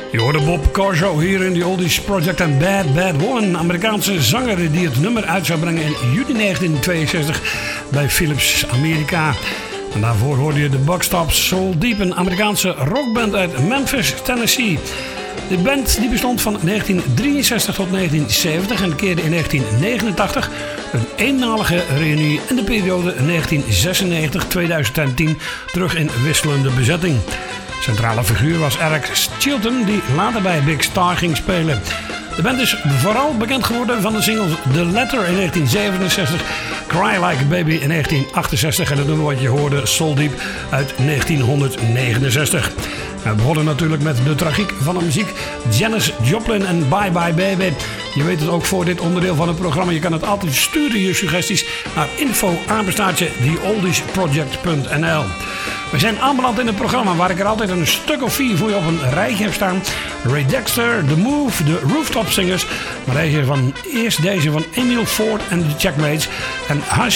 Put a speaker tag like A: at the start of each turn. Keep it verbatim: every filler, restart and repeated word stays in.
A: Je hoorde Bob Corso hier in The Oldies Project en Bad Bad Woman. Een Amerikaanse zanger die het nummer uit zou brengen in juni negentien tweeënzestig bij Philips Amerika. En daarvoor hoorde je de Buckstops Soul Deep, een Amerikaanse rockband uit Memphis, Tennessee. De band die bestond van negentien drieënzestig tot negentien zeventig en keerde in negentien negenentachtig een eenmalige reunie in de periode negentien zesennegentig tot tweeduizend tien terug in wisselende bezetting. Centrale figuur was Eric Chilton, die later bij Big Star ging spelen. De band is vooral bekend geworden van de singles The Letter in negentien zevenenzestig, Cry Like a Baby in negentien achtenzestig en het nummer wat je hoorde, Soul Deep uit negentien negenenzestig. We begonnen natuurlijk met de tragiek van de muziek, Janis Joplin en Bye Bye Baby. Je weet het ook voor dit onderdeel van het programma. Je kan het altijd sturen, je suggesties, naar info apenstaartje the oldies project punt n l. We zijn aanbeland in het programma waar ik er altijd een stuk of vier voor je op een rijtje heb staan. Ray Dexter, The Move, de Rooftop Singers. Maar deze van, eerst deze van Emil Ford en de Checkmates. En Hush